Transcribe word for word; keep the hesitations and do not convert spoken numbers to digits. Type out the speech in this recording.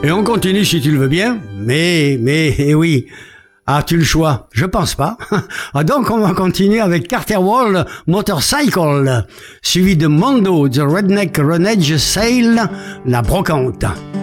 Et on continue si tu le veux bien. Mais, mais, eh oui. As-tu le choix? Je pense pas. Donc on va continuer avec Carter Wall, Motorcycle, suivi de Mondo, The Redneck Renegade Sail, La Brocante.